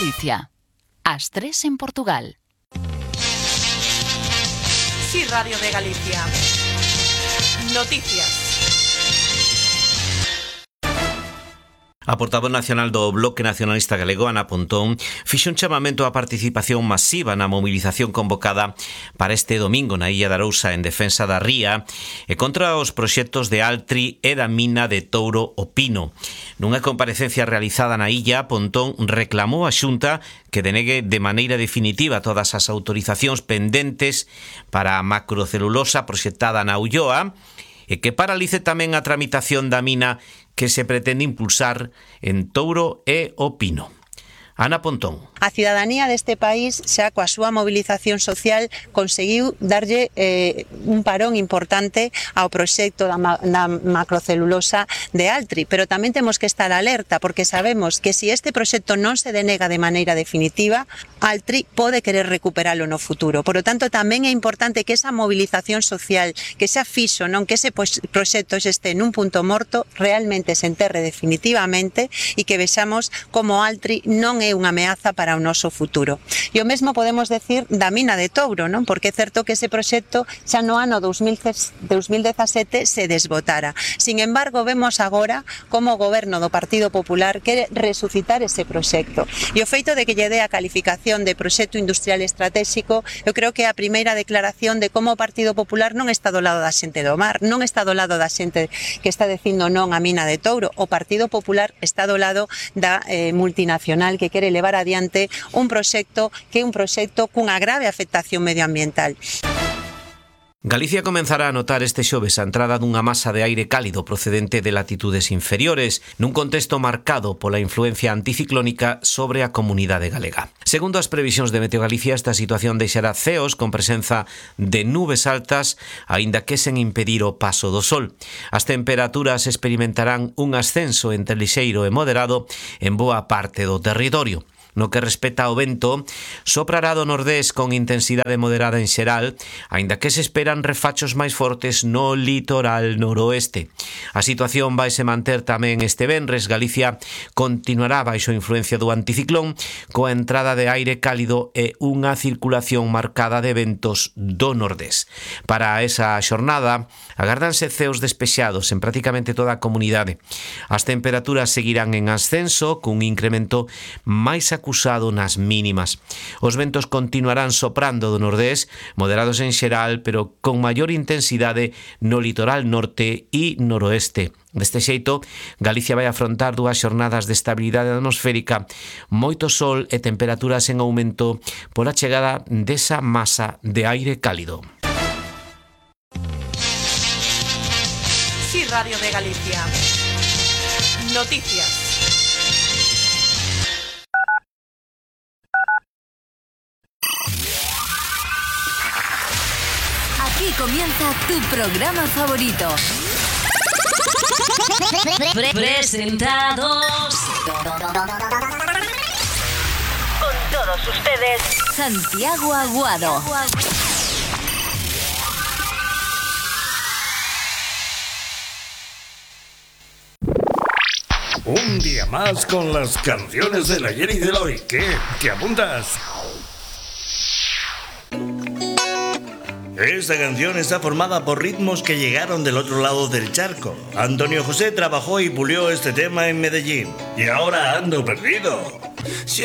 Galicia. As 3 en Portugal. Sí, Radio de Galicia. Noticias. A portavoz nacional do Bloque Nacionalista Galego, Ana Pontón, fixo un chamamento á participación masiva na mobilización convocada para este domingo na Illa de Arousa en defensa da ría e contra os proxectos de Altri e da mina de Touro o Pino. Nunha comparecencia realizada na illa, Pontón reclamou á Xunta que denegue de maneira definitiva todas as autorizacións pendentes para a macrocelulosa proxectada na Ulloa e que paralice tamén a tramitación da mina que se pretende impulsar en Touro e o Pino. Ana Pontón. A cidadanía deste país xa coa súa mobilización social conseguiu darlle un parón importante ao proxecto da macrocelulosa de Altri, pero tamén temos que estar alerta porque sabemos que se este proxecto non se denega de maneira definitiva, Altri pode querer recuperalo no futuro. Por lo tanto, tamén é importante que esa movilización social, que xa fixo, non que ese proxecto este nun punto morto, realmente se enterre definitivamente e que vexamos como Altri non é unha ameaza para o noso futuro. E o mesmo podemos decir da mina de Touro, non? Porque é certo que ese proxecto xa no ano 2017 se desbotara. Sin embargo, vemos agora como o goberno do Partido Popular quere resucitar ese proxecto. E o feito de que lle dé a calificación de proxecto industrial estratégico, eu creo que é a primeira declaración de como o Partido Popular non está do lado da xente do mar, non está do lado da xente que está dicindo non á mina de Touro. O Partido Popular está do lado da multinacional que quere levar adiante un proxecto que é un proxecto cunha grave afectación medioambiental. Galicia comenzará a notar este xoves a entrada dunha masa de aire cálido procedente de latitudes inferiores, nun contexto marcado pola influencia anticiclónica sobre a comunidade galega. Segundo as previsións de Meteo Galicia, esta situación deixará ceos con presenza de nubes altas, aínda que sen impedir o paso do sol. As temperaturas experimentarán un ascenso entre lixeiro e moderado en boa parte do territorio. No que respecta ao vento, soprará do nordés con intensidade moderada en xeral, aínda que se esperan refachos máis fortes no litoral noroeste. A situación vaise manter tamén este venres. Galicia continuará baixo a influencia do anticiclón, coa entrada de aire cálido e unha circulación marcada de ventos do nordés. Para esa xornada, agárdanse ceos despexados en prácticamente toda a comunidade. As temperaturas seguirán en ascenso, cun incremento máis acusado nas mínimas. Os ventos continuarán soprando do nordés, moderados en xeral, pero con maior intensidade no litoral norte e noroeste. Deste xeito, Galicia vai afrontar 2 xornadas de estabilidade atmosférica, moito sol e temperaturas en aumento pola chegada desa masa de aire cálido. Sí, Radio de Galicia. Noticias. Aquí comienza tu programa favorito. Presentados Con todos ustedes, Santiago Aguado. Un día más con las canciones del ayer y del hoy. ¿Qué? ¿Te apuntas? Esta canción está formada por ritmos que llegaron del otro lado del charco. Antonio José trabajó y pulió este tema en Medellín. Y ahora ando perdido.